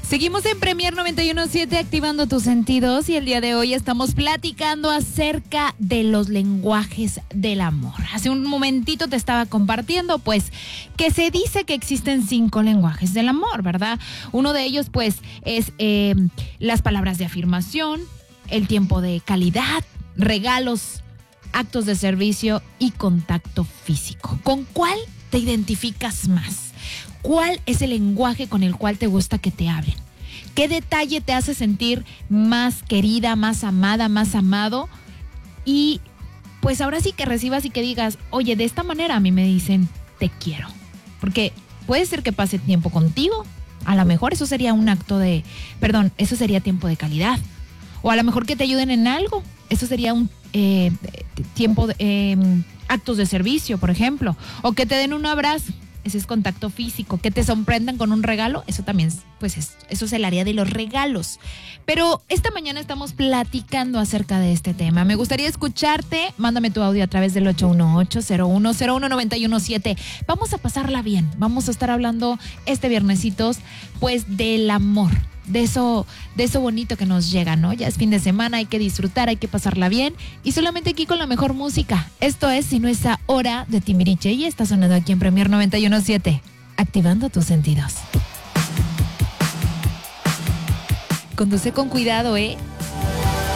Seguimos en Premier 91.7 activando tus sentidos y el día de hoy estamos platicando acerca de los lenguajes del amor. Hace un momentito te estaba compartiendo pues que se dice que existen 5 lenguajes del amor, ¿verdad? Uno de ellos pues es las palabras de afirmación, el tiempo de calidad, regalos, actos de servicio y contacto físico. ¿Con cuál te identificas más? ¿Cuál es el lenguaje con el cual te gusta que te hablen? ¿Qué detalle te hace sentir más querida, más amada, más amado? Y pues ahora sí que recibas y que digas, oye, de esta manera a mí me dicen te quiero. Porque puede ser que pase tiempo contigo. A lo mejor eso sería eso sería tiempo de calidad. O a lo mejor que te ayuden en algo. Eso sería un tiempo de actos de servicio, por ejemplo. O que te den un abrazo. Ese es contacto físico. Que te sorprendan con un regalo, eso también, pues eso es el área de los regalos. Pero esta mañana estamos platicando acerca de este tema. Me gustaría escucharte. Mándame tu audio a través del 818-0101-917. Vamos a pasarla bien. Vamos a estar hablando este viernesitos, pues del amor. De eso bonito que nos llega, ¿no? Ya es fin de semana, hay que disfrutar, hay que pasarla bien. Y solamente aquí con la mejor música. Esto es Si No Es Ahora de Timbiriche y está sonando aquí en Premier 91.7. Activando tus sentidos. Conduce con cuidado, ¿eh?